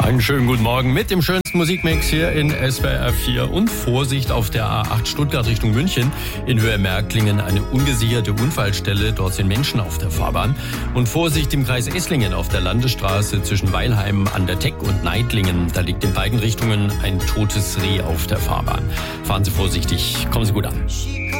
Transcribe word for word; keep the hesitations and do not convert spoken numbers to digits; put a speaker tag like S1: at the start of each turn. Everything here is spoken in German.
S1: Einen schönen guten Morgen mit dem schönsten Musikmix hier in S W R vier und Vorsicht auf der A acht Stuttgart Richtung München. In Höhe Märklingen eine ungesicherte Unfallstelle. Dort sind Menschen auf der Fahrbahn. Und Vorsicht im Kreis Esslingen auf der Landesstraße zwischen Weilheim an der Teck und Neidlingen. Da liegt in beiden Richtungen ein totes Reh auf der Fahrbahn. Fahren Sie vorsichtig, kommen Sie gut an.